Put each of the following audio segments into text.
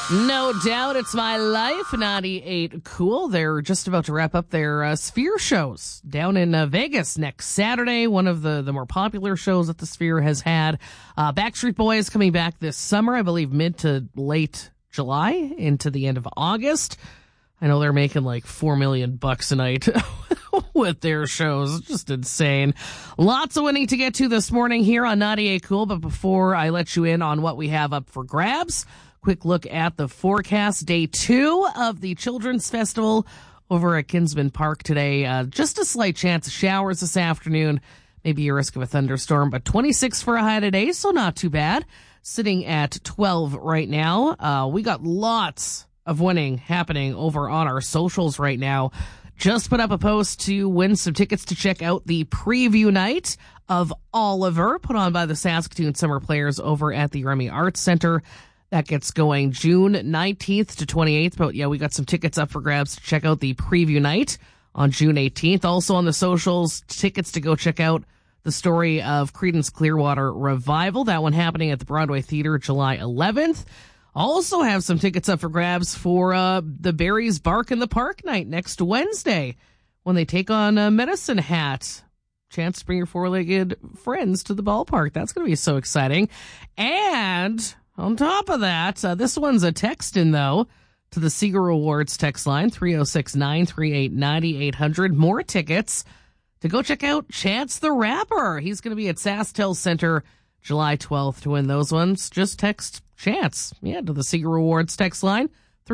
No doubt, it's my life. 98 Cool. They're just about to wrap up their Sphere shows down in Vegas next Saturday. One of the more popular shows that the Sphere has had. Backstreet Boys coming back this summer, I believe mid to late July into the end of August. I know they're making like $4 million a night with their shows. It's just insane. Lots of winning to get to this morning here on 98 Cool. But before I let you in on what we have up for grabs, quick look at the forecast. Day 2 of the Children's Festival over at Kinsman Park today. Just a slight chance of showers this afternoon. Maybe a risk of a thunderstorm, but 26 for a high today, so not too bad. Sitting at 12 right now. We got lots of winning happening over on our socials right now. Just put up a post to win some tickets to check out the preview night of Oliver, put on by the Saskatoon Summer Players over at the Remy Arts Center. That gets going June 19th to 28th. But yeah, we got some tickets up for grabs to check out the preview night on June 18th. Also on the socials, tickets to go check out the story of Creedence Clearwater Revival. That one happening at the Broadway Theater July 11th. Also have some tickets up for grabs for the Barry's Bark in the Park night next Wednesday when they take on Medicine Hat. Chance to bring your four-legged friends to the ballpark. That's going to be so exciting. And on top of that, this one's a text in, though, to the Seeger Awards text line, 306-938-9800. More tickets to go check out Chance the Rapper. He's going to be at SaskTel Center July 12th to win those ones. Just text Chance, to the Seeger Awards text line,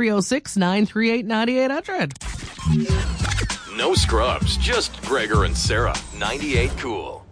306-938-9800. No scrubs, just Gregor and Sarah, 98 Cool.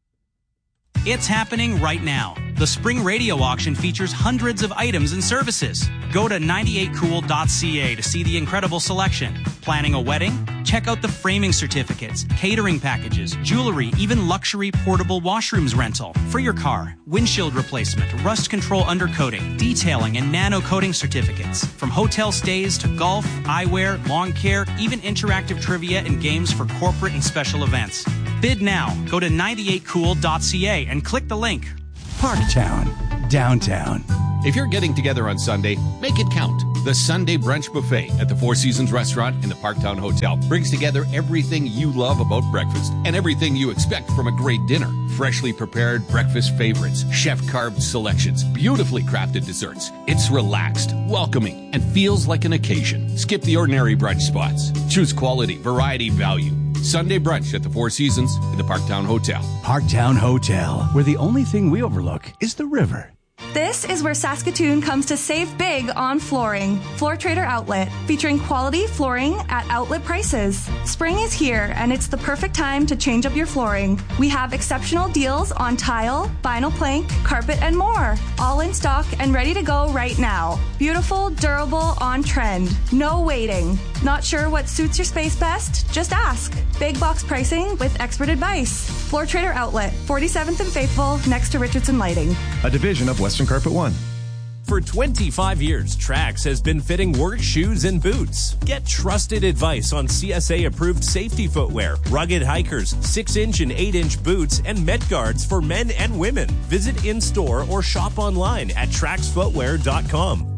It's happening right now. The Spring Radio Auction features hundreds of items and services. Go to 98cool.ca to see the incredible selection. Planning a wedding? Check out the framing certificates, catering packages, jewelry, even luxury portable washrooms rental. For your car, windshield replacement, rust control undercoating, detailing, and nano coating certificates. From hotel stays to golf, eyewear, lawn care, even interactive trivia and games for corporate and special events. Bid now. Go to 98cool.ca and click the link. Parktown, downtown. If you're getting together on Sunday, make it count. The Sunday Brunch Buffet at the Four Seasons Restaurant in the Parktown Hotel brings together everything you love about breakfast and everything you expect from a great dinner. Freshly prepared breakfast favorites, chef-carved selections, beautifully crafted desserts. It's relaxed, welcoming, and feels like an occasion. Skip the ordinary brunch spots. Choose quality, variety, value. Sunday brunch at the Four Seasons in the Parktown Hotel. Parktown Hotel, where the only thing we overlook is the river. This is where Saskatoon comes to save big on flooring. Floor Trader Outlet, featuring quality flooring at outlet prices. Spring is here, and it's the perfect time to change up your flooring. We have exceptional deals on tile, vinyl plank, carpet, and more. All in stock and ready to go right now. Beautiful, durable, on trend. No waiting. Not sure what suits your space best? Just ask. Big box pricing with expert advice. Floor Trader Outlet, 47th and Faithful, next to Richardson Lighting. A division of Western Carpet One. For 25 years, Trax has been fitting work shoes and boots. Get trusted advice on CSA-approved safety footwear, rugged hikers, 6-inch and 8-inch boots, and Met Guards for men and women. Visit in-store or shop online at traxfootwear.com.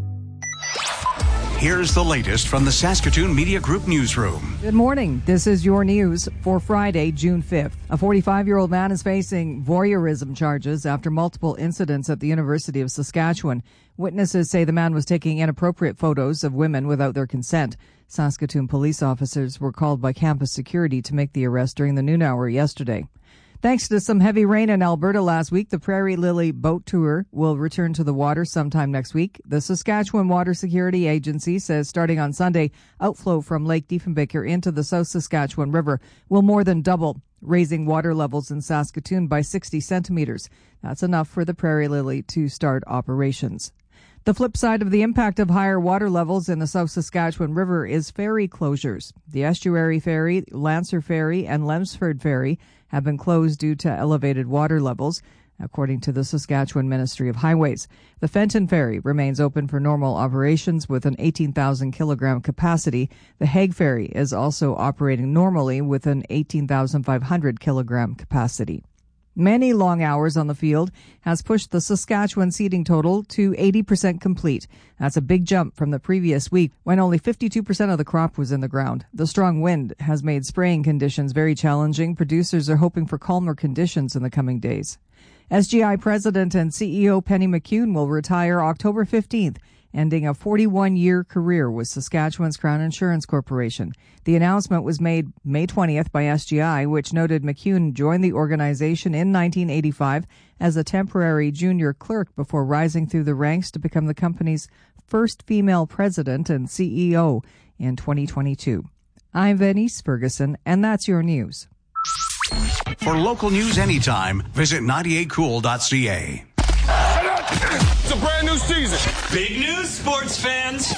Here's the latest from the Saskatoon Media Group newsroom. Good morning. This is your news for Friday, June 5th. A 45-year-old man is facing voyeurism charges after multiple incidents at the University of Saskatchewan. Witnesses say the man was taking inappropriate photos of women without their consent. Saskatoon police officers were called by campus security to make the arrest during the noon hour yesterday. Thanks to some heavy rain in Alberta last week, the Prairie Lily Boat Tour will return to the water sometime next week. The Saskatchewan Water Security Agency says starting on Sunday, outflow from Lake Diefenbaker into the South Saskatchewan River will more than double, raising water levels in Saskatoon by 60 centimeters. That's enough for the Prairie Lily to start operations. The flip side of the impact of higher water levels in the South Saskatchewan River is ferry closures. The Estuary Ferry, Lancer Ferry, and Lemsford Ferry have been closed due to elevated water levels, according to the Saskatchewan Ministry of Highways. The Fenton Ferry remains open for normal operations with an 18,000 kilogram capacity. The Hague Ferry is also operating normally with an 18,500 kilogram capacity. Many long hours on the field has pushed the Saskatchewan seeding total to 80% complete. That's a big jump from the previous week when only 52% of the crop was in the ground. The strong wind has made spraying conditions very challenging. Producers are hoping for calmer conditions in the coming days. SGI President and CEO Penny McCune will retire October 15th, ending a 41-year career with Saskatchewan's Crown Insurance Corporation. The announcement was made May 20th by SGI, which noted McCune joined the organization in 1985 as a temporary junior clerk before rising through the ranks to become the company's first female president and CEO in 2022. I'm Venice Ferguson, and that's your news. For local news anytime, visit 98cool.ca. It's a brand new season. Big news, sports fans!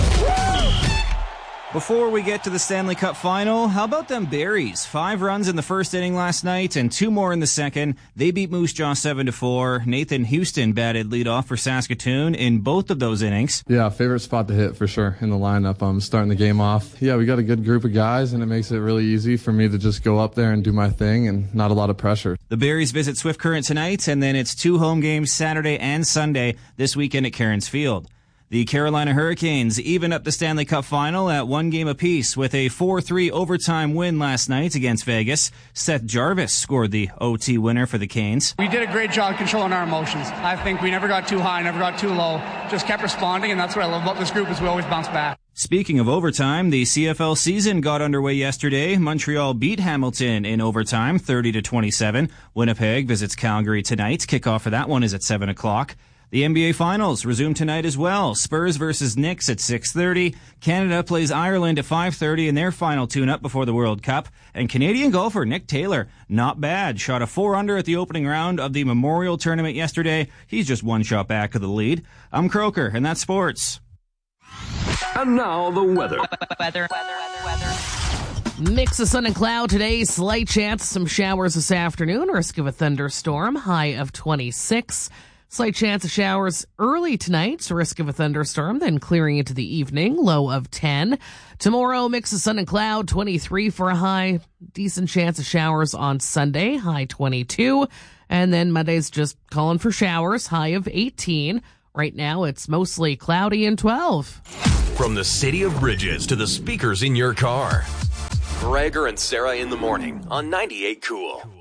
Before we get to the Stanley Cup final, how about them Berries? 5 runs in the first inning last night and 2 more in the second. They beat Moose Jaw 7-4. Nathan Houston batted leadoff for Saskatoon in both of those innings. Yeah, favorite spot to hit for sure in the lineup. I'm starting the game off. Yeah, we got a good group of guys, and it makes it really easy for me to just go up there and do my thing and not a lot of pressure. The Berries visit Swift Current tonight, and then it's 2 home games Saturday and Sunday this weekend at Cairns Field. The Carolina Hurricanes evened up the Stanley Cup final at 1 game apiece with a 4-3 overtime win last night against Vegas. Seth Jarvis scored the OT winner for the Canes. We did a great job controlling our emotions. I think we never got too high, never got too low. Just kept responding, and that's what I love about this group is we always bounce back. Speaking of overtime, the CFL season got underway yesterday. Montreal beat Hamilton in overtime, 30-27. Winnipeg visits Calgary tonight. Kickoff for that one is at 7 o'clock. The NBA Finals resume tonight as well. Spurs versus Knicks at 6:30. Canada plays Ireland at 5:30 in their final tune-up before the World Cup. And Canadian golfer Nick Taylor, not bad, shot a 4-under at the opening round of the Memorial Tournament yesterday. He's just 1 shot back of the lead. I'm Croker, and that's sports. And now the weather. Mix of sun and cloud today. Slight chance of some showers this afternoon. Risk of a thunderstorm. High of 26. Slight chance of showers early tonight, risk of a thunderstorm, then clearing into the evening, low of 10. Tomorrow, mix of sun and cloud, 23 for a high. Decent chance of showers on Sunday, high 22. And then Monday's just calling for showers, high of 18. Right now, it's mostly cloudy and 12. From the City of Bridges to the speakers in your car. Gregor and Sarah in the morning on 98 Cool.